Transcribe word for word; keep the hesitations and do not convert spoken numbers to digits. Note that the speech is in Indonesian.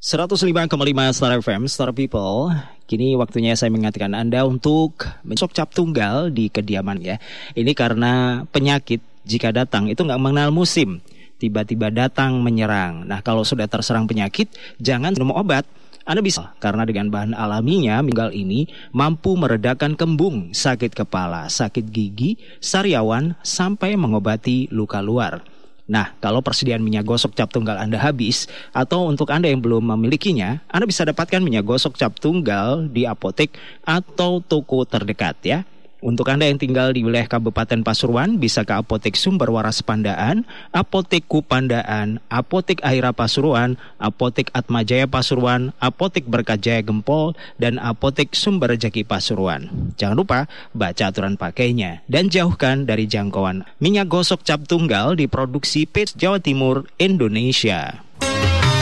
seratus lima koma lima Star F M, Star People. Kini waktunya saya mengingatkan Anda untuk besok cap tunggal di kediaman ya. Ini karena penyakit jika datang itu nggak mengenal musim. Tiba-tiba datang menyerang. Nah, kalau sudah terserang penyakit, jangan minum obat. Anda bisa, karena dengan bahan alaminya, minggal ini mampu meredakan kembung, sakit kepala, sakit gigi, sariawan, sampai mengobati luka luar. Nah, kalau persediaan minyak gosok cap tunggal Anda habis, atau untuk Anda yang belum memilikinya, Anda bisa dapatkan minyak gosok cap tunggal di apotek atau toko terdekat ya. Untuk Anda yang tinggal di wilayah Kabupaten Pasuruan, bisa ke Apotek Sumber Waras Pandaan, Apotek Kupandaan, Apotek Aira Pasuruan, Apotek Atmajaya Pasuruan, Apotek Berkat Jaya Gempol, dan Apotek Sumber Jaki Pasuruan. Jangan lupa baca aturan pakainya dan jauhkan dari jangkauan. Minyak gosok cap tunggal diproduksi P E T Jawa Timur, Indonesia.